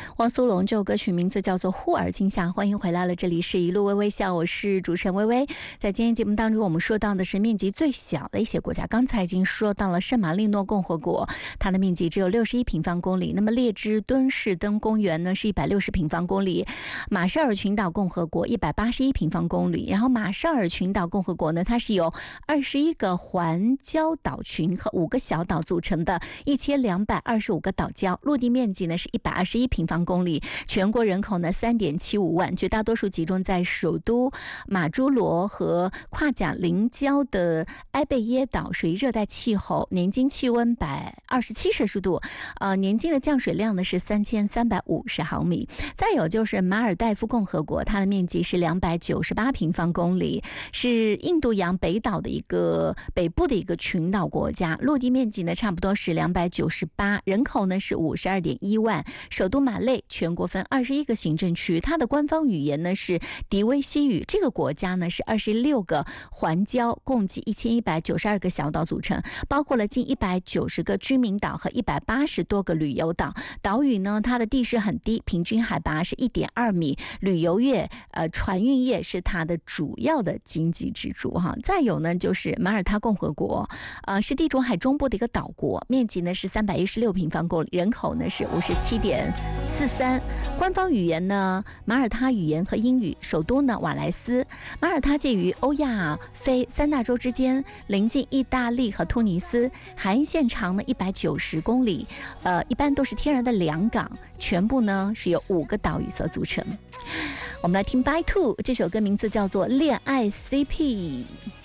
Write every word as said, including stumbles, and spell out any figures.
汪苏泷这首歌曲名字叫做《忽而今夏》，欢迎回来了，这里是一路微微笑，我是主持人微微。在今天节目当中，我们说到的是面积最小的一些国家，刚才已经说到了圣马力诺共和国，它的面积只有六十一平方公里。那么列支敦士登公园呢是一百六十平方公里，马绍尔群岛共和国一百八十一平方公里。然后马绍尔群岛共和国呢，它是由二十一个环礁岛群和五个小岛组成的一千两百二十五个岛礁，陆地面积呢是一百二十一平方公里，全国人口呢三点七五万，绝大多数集中在首都马朱罗和跨甲邻郊的埃贝耶岛，属于热带气候，年均气温百二十七摄氏度，呃，年均的降水量呢是三千三百五十毫米。再有就是马尔代夫共和国，它的面积是两百九十八平方公里，是印度洋北岛的一个北部的一个群岛国家，陆地面积呢差不多是两百九十八，人口呢是五十二点一万。首都马累，全国分二十一个行政区，它的官方语言呢是迪威西语。这个国家呢是二十六个环礁，共计一千一百九十二个小岛组成，包括了近一百九十个居民岛和一百八十多个旅游岛。岛屿呢，它的地势很低，平均海拔是一点二米。旅游业、呃船运业是它的主要的经济支柱哈。再有呢，就是马耳他共和国，呃是地中海中部的一个岛国，面积呢是三百一十六平方公里，人口呢是五十七点四三。官方语言呢，马耳他语言和英语。首都呢，瓦莱斯。马耳他介于欧亚非三大洲之间，临近意大利和突尼斯，海岸线长呢一百九十公里，呃，一般都是天然的良港，全部呢是由五个岛屿所组成。我们来听 By Two 这首歌，名字叫做《恋爱 C P》。